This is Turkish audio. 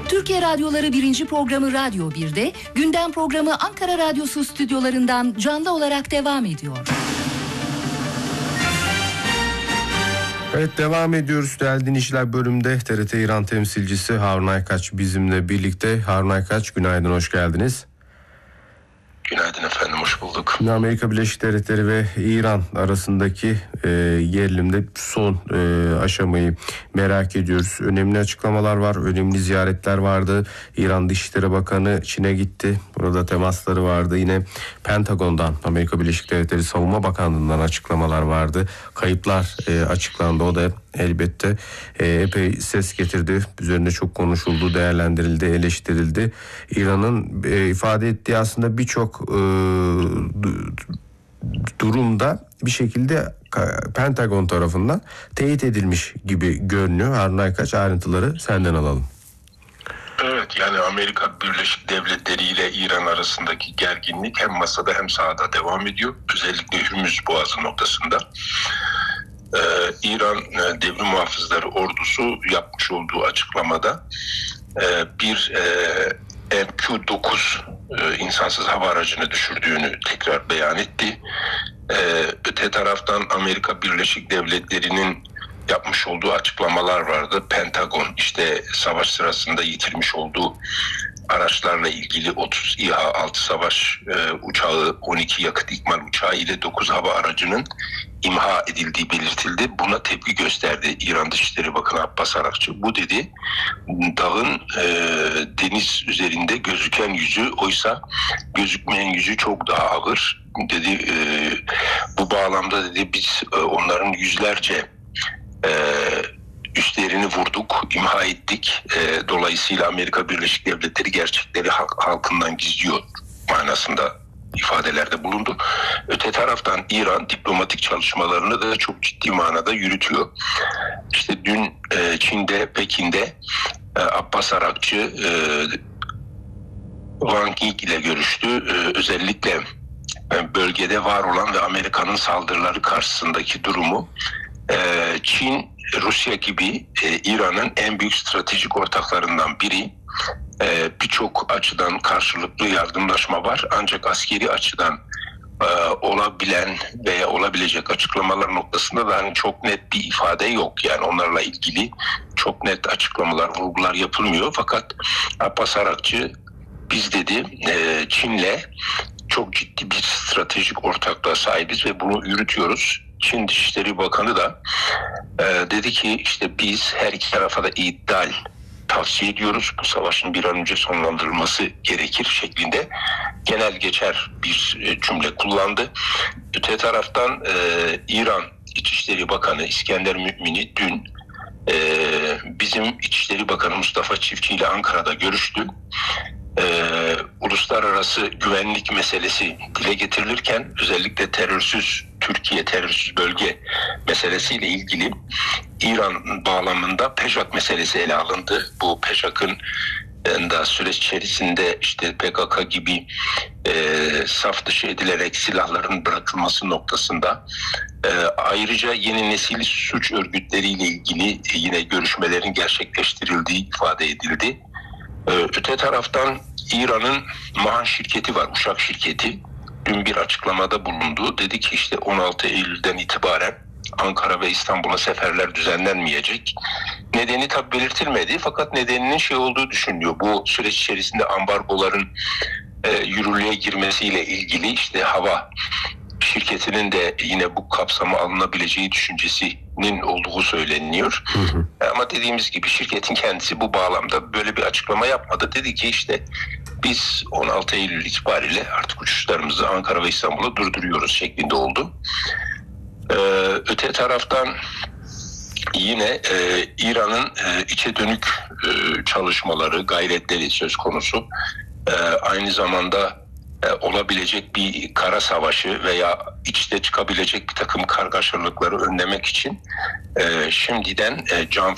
Türkiye Radyoları 1. programı Radyo 1'de, gündem programı Ankara Radyosu stüdyolarından canlı olarak devam ediyor. Evet, devam ediyoruz. Değerli dinleyiciler, bölümde TRT İran temsilcisi Harun Aykaç bizimle birlikte. Harun Aykaç, günaydın, hoş geldiniz. Günaydın efendim, hoş bulduk. Amerika Birleşik Devletleri ve İran arasındaki gerilimde son aşamayı merak ediyoruz. Önemli açıklamalar var, önemli ziyaretler vardı. İran Dışişleri Bakanı Çin'e gitti. Burada temasları vardı. Yine Pentagon'dan, Amerika Birleşik Devletleri Savunma Bakanlığı'ndan açıklamalar vardı. Kayıplar açıklandı. O da elbette epey ses getirdi. Üzerine çok konuşuldu, değerlendirildi, eleştirildi. İran'ın ifade ettiği aslında birçok durumda bir şekilde Pentagon tarafından teyit edilmiş gibi görünüyor. Harun Aykaç, ayrıntıları senden alalım. Evet, yani Amerika Birleşik Devletleri ile İran arasındaki gerginlik hem masada hem sahada devam ediyor. Özellikle Hürmüz Boğazı noktasında. İran Devrim Muhafızları Ordusu yapmış olduğu açıklamada bir MQ-9 insansız hava aracını düşürdüğünü tekrar beyan etti. Öte taraftan Amerika Birleşik Devletleri'nin yapmış olduğu açıklamalar vardı. Pentagon işte savaş sırasında yitirmiş olduğu araçlarla ilgili 30 İHA-6 savaş uçağı, 12 yakıt ikmal uçağı ile 9 hava aracının imha edildiği belirtildi. Buna tepki gösterdi İran Dışişleri Bakanı Abbas Arakçı. Bu dedi, dağın deniz üzerinde gözüken yüzü, oysa gözükmeyen yüzü çok daha ağır dedi. Bu bağlamda dedi biz onların yüzlerce üstlerini vurduk, imha ettik. Dolayısıyla Amerika Birleşik Devletleri gerçekleri halkından gizliyor manasında ifadelerde bulundu. Öte taraftan İran diplomatik çalışmalarını da çok ciddi manada yürütüyor. İşte dün Çin'de, Pekin'de Abbas Arakçı Wang Yi ile görüştü. Özellikle bölgede var olan ve Amerika'nın saldırıları karşısındaki durumu, Çin, Rusya gibi İran'ın en büyük stratejik ortaklarından biri. Birçok açıdan karşılıklı yardımlaşma var. Ancak askeri açıdan olabilen veya olabilecek açıklamalar noktasında da hani çok net bir ifade yok. Yani onlarla ilgili çok net açıklamalar, vurgular yapılmıyor. Fakat Abbas Arakçı biz dedi Çin'le çok ciddi bir stratejik ortaklığa sahibiz ve bunu yürütüyoruz. Çin Dışişleri Bakanı da dedi ki işte biz her iki tarafa da ideal tavsiye ediyoruz. Bu savaşın bir an önce sonlandırılması gerekir şeklinde genel geçer bir cümle kullandı. Öte taraftan İran İçişleri Bakanı İskender Mü'mini dün bizim İçişleri Bakanı Mustafa Çiftçi ile Ankara'da görüştü. Uluslararası güvenlik meselesi dile getirilirken özellikle terörsüz Türkiye, terörsüz bölge meselesiyle ilgili İran bağlamında PEJAK meselesi ele alındı. Bu PEJAK'ın da süreç içerisinde işte PKK gibi saf dışı edilerek silahların bırakılması noktasında ayrıca yeni nesil suç örgütleriyle ilgili yine görüşmelerin gerçekleştirildiği ifade edildi. Öte taraftan İran'ın MAHAN şirketi var, uçak şirketi. Dün bir açıklamada bulundu. Dedi ki işte 16 Eylül'den itibaren Ankara ve İstanbul'a seferler düzenlenmeyecek. Nedeni tabi belirtilmedi fakat nedeninin şey olduğu düşünülüyor. Bu süreç içerisinde ambargoların yürürlüğe girmesiyle ilgili işte hava şirketinin de yine bu kapsama alınabileceği düşüncesinin olduğu söyleniyor. Ama dediğimiz gibi şirketin kendisi bu bağlamda böyle bir açıklama yapmadı. Dedi ki işte biz 16 Eylül itibariyle artık uçuşlarımızı Ankara ve İstanbul'a durduruyoruz şeklinde oldu. Öte taraftan yine İran'ın içe dönük çalışmaları, gayretleri söz konusu. Aynı zamanda olabilecek bir kara savaşı veya içte çıkabilecek bir takım kargaşalıkları önlemek için şimdiden can